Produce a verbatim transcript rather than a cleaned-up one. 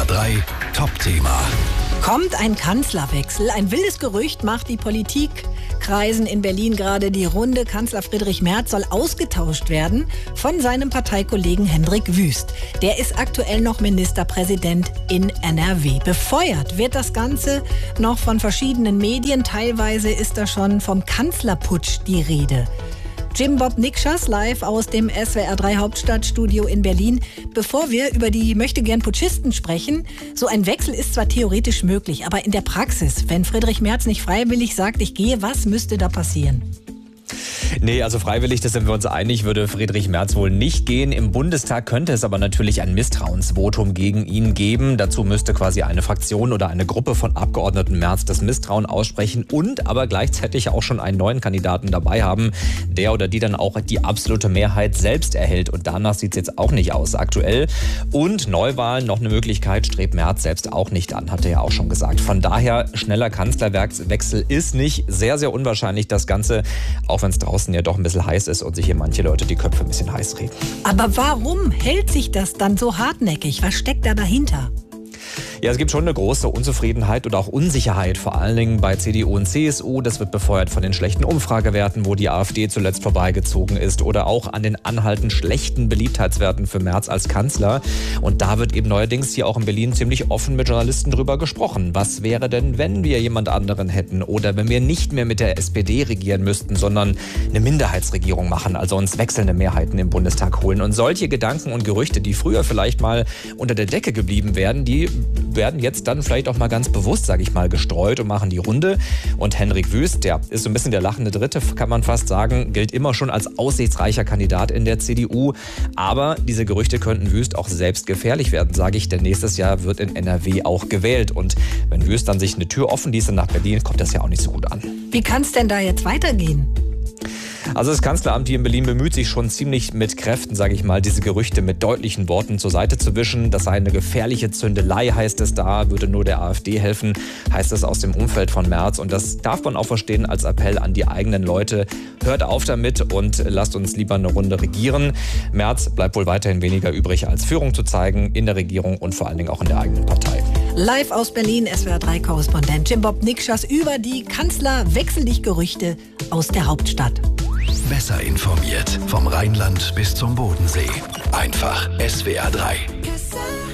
drei Top-Thema. Kommt ein Kanzlerwechsel? Ein wildes Gerücht macht die Politikkreisen in Berlin gerade die Runde. Kanzler Friedrich Merz soll ausgetauscht werden von seinem Parteikollegen Hendrik Wüst. Der ist aktuell noch Ministerpräsident in N R W. Befeuert wird das Ganze noch von verschiedenen Medien. Teilweise ist da schon vom Kanzlerputsch die Rede. Jim Bob Nikschas live aus dem S W R drei Hauptstadtstudio in Berlin. Bevor wir über die Möchtegern-Putschisten sprechen, so ein Wechsel ist zwar theoretisch möglich, aber in der Praxis, wenn Friedrich Merz nicht freiwillig sagt, ich gehe, was müsste da passieren? Nee, also freiwillig, das sind wir uns einig, würde Friedrich Merz wohl nicht gehen. Im Bundestag könnte es aber natürlich ein Misstrauensvotum gegen ihn geben. Dazu müsste quasi eine Fraktion oder eine Gruppe von Abgeordneten Merz das Misstrauen aussprechen und aber gleichzeitig auch schon einen neuen Kandidaten dabei haben, der oder die dann auch die absolute Mehrheit selbst erhält. Und danach sieht es jetzt auch nicht aus aktuell. Und Neuwahlen, noch eine Möglichkeit, strebt Merz selbst auch nicht an, hat er ja auch schon gesagt. Von daher, schneller Kanzlerwechsel ist nicht, sehr, sehr unwahrscheinlich das Ganze, auch wenn es draußen ja doch ein bisschen heiß ist und sich hier manche Leute die Köpfe ein bisschen heiß reden. Aber warum hält sich das dann so hartnäckig? Was steckt da dahinter? Ja, es gibt schon eine große Unzufriedenheit oder auch Unsicherheit, vor allen Dingen bei C D U und C S U. Das wird befeuert von den schlechten Umfragewerten, wo die AfD zuletzt vorbeigezogen ist, oder auch an den anhaltend schlechten Beliebtheitswerten für Merz als Kanzler. Und da wird eben neuerdings hier auch in Berlin ziemlich offen mit Journalisten drüber gesprochen. Was wäre denn, wenn wir jemand anderen hätten oder wenn wir nicht mehr mit der S P D regieren müssten, sondern eine Minderheitsregierung machen, also uns wechselnde Mehrheiten im Bundestag holen. Und solche Gedanken und Gerüchte, die früher vielleicht mal unter der Decke geblieben wären, die werden jetzt dann vielleicht auch mal ganz bewusst, sage ich mal, gestreut und machen die Runde. Und Hendrik Wüst, der ist so ein bisschen der lachende Dritte, kann man fast sagen, gilt immer schon als aussichtsreicher Kandidat in der C D U. Aber diese Gerüchte könnten Wüst auch selbst gefährlich werden, sage ich, denn nächstes Jahr wird in N R W auch gewählt. Und wenn Wüst dann sich eine Tür offen ließe nach Berlin, kommt das ja auch nicht so gut an. Wie kann es denn da jetzt weitergehen? Also das Kanzleramt hier in Berlin bemüht sich schon ziemlich mit Kräften, sage ich mal, diese Gerüchte mit deutlichen Worten zur Seite zu wischen. Das sei eine gefährliche Zündelei, heißt es da, würde nur der AfD helfen, heißt es aus dem Umfeld von Merz. Und das darf man auch verstehen als Appell an die eigenen Leute. Hört auf damit und lasst uns lieber eine Runde regieren. Merz bleibt wohl weiterhin weniger übrig, als Führung zu zeigen in der Regierung und vor allen Dingen auch in der eigenen Partei. Live aus Berlin, S W R drei Korrespondent Jim Bob Nikschas über die Kanzler-Wechsel-dich-Gerüchte aus der Hauptstadt. Besser informiert vom Rheinland bis zum Bodensee. Einfach S W R drei.